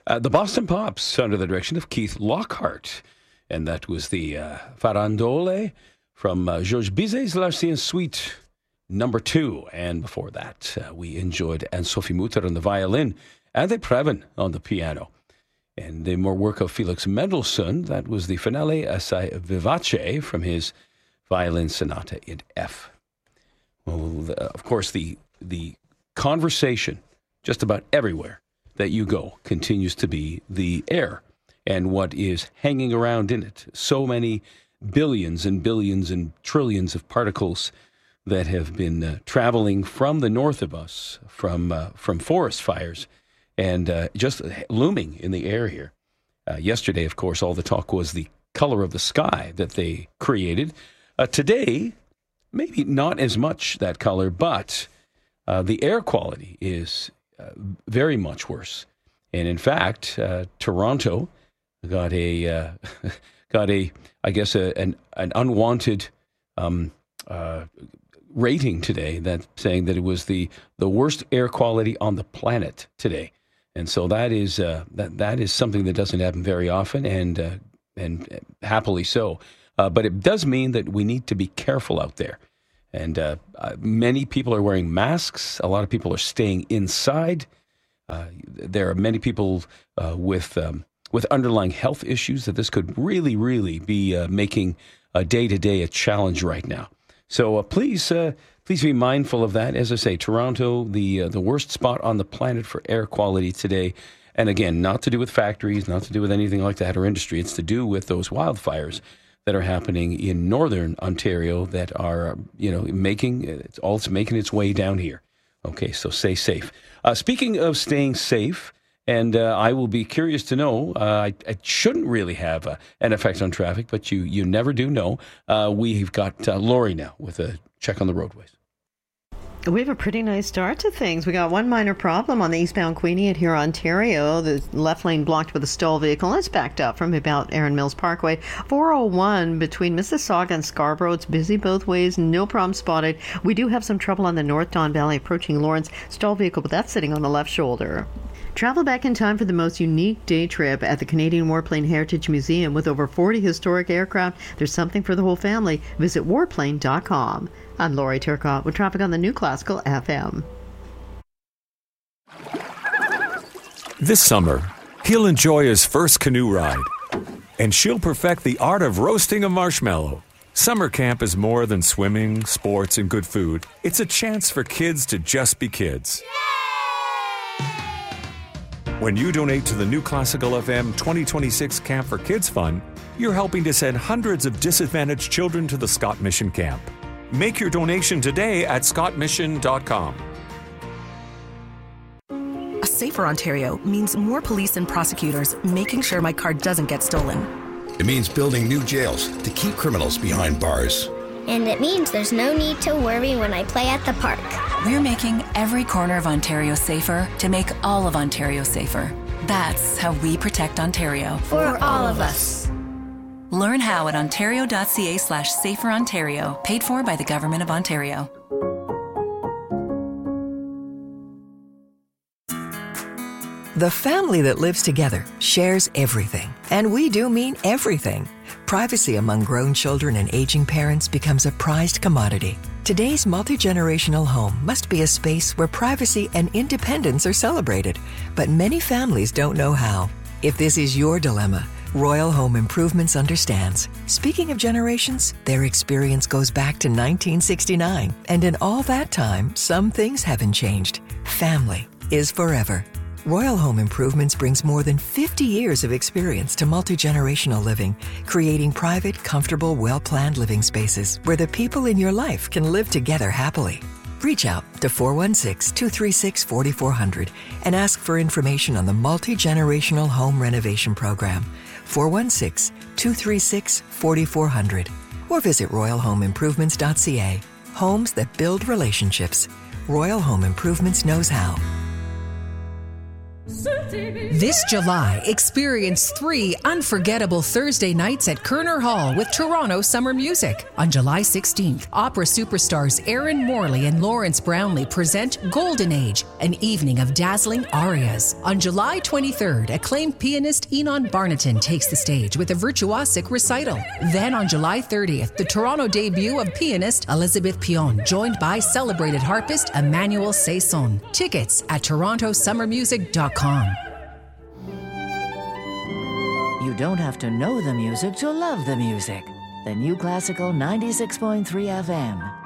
The Boston Pops, under the direction of Keith Lockhart. And that was the Farandole from Georges Bizet's L'Ancien Suite number 2. And before that, we enjoyed Anne-Sophie Mutter on the violin and the Previn on the piano. And the more work of Felix Mendelssohn, that was the Finale Assai Vivace from his violin sonata in F. Well, of course, the conversation just about everywhere that you go continues to be the air and what is hanging around in it. So many billions and billions and trillions of particles that have been traveling from the north of us, from forest fires, and just looming in the air here. Yesterday, of course, all the talk was the color of the sky that they created. Today, maybe not as much that color, but the air quality is very much worse. And in fact, Toronto got a I guess an unwanted rating today, that saying that it was the worst air quality on the planet today. And so that is that is something that doesn't happen very often, and happily so. But it does mean that we need to be careful out there. And many people are wearing masks. A lot of people are staying inside. There are many people with underlying health issues that this could really, really be making day-to-day a challenge right now. So please be mindful of that. As I say, Toronto, the worst spot on the planet for air quality today. And again, not to do with factories, not to do with anything like that or industry. It's to do with those wildfires that are happening in northern Ontario that are, making its way down here. Okay, so stay safe. Speaking of staying safe, and I will be curious to know, it shouldn't really have an effect on traffic, but you never do know. We've got Lori now with a check on the roadways. We have a pretty nice start to things. We got one minor problem on the eastbound Queenie at here, Ontario. The left lane blocked with a stall vehicle, and it's backed up from about Erin Mills Parkway. 401 between Mississauga and Scarborough. It's busy both ways. No problem spotted. We do have some trouble on the North Don Valley approaching Lawrence. Stall vehicle, but that's sitting on the left shoulder. Travel back in time for the most unique day trip at the Canadian Warplane Heritage Museum. With over 40 historic aircraft, there's something for the whole family. Visit warplane.com. I'm Lori Turcotte with traffic on the New Classical FM. This summer, he'll enjoy his first canoe ride, and she'll perfect the art of roasting a marshmallow. Summer camp is more than swimming, sports, and good food. It's a chance for kids to just be kids. When you donate to the New Classical FM 2026 Camp for Kids Fund, you're helping to send hundreds of disadvantaged children to the Scott Mission Camp. Make your donation today at scottmission.com. A safer Ontario means more police and prosecutors making sure my car doesn't get stolen. It means building new jails to keep criminals behind bars. And it means there's no need to worry when I play at the park. We're making every corner of Ontario safer to make all of Ontario safer. That's how we protect Ontario. For all of us. Learn how at ontario.ca/saferontario, paid for by the Government of Ontario. The family that lives together shares everything. And we do mean everything. Privacy among grown children and aging parents becomes a prized commodity. Today's multi-generational home must be a space where privacy and independence are celebrated. But many families don't know how. If this is your dilemma, Royal Home Improvements understands. Speaking of generations, their experience goes back to 1969. And in all that time, some things haven't changed. Family is forever. Royal Home Improvements brings more than 50 years of experience to multi-generational living, creating private, comfortable, well-planned living spaces where the people in your life can live together happily. Reach out to 416-236-4400 and ask for information on the Multi-Generational Home Renovation Program. 416-236-4400. Or visit royalhomeimprovements.ca. Homes that build relationships. Royal Home Improvements knows how. This July, experience 3 unforgettable Thursday nights at Kerner Hall with Toronto Summer Music. On July 16th, opera superstars Aaron Morley and Lawrence Brownlee present Golden Age, an evening of dazzling arias. On July 23rd, acclaimed pianist Enon Barnaton takes the stage with a virtuosic recital. Then on July 30th, the Toronto debut of pianist Elizabeth Pion, joined by celebrated harpist Emmanuel Saison. Tickets at torontosummermusic.com. You don't have to know the music to love the music. The New Classical 96.3 FM.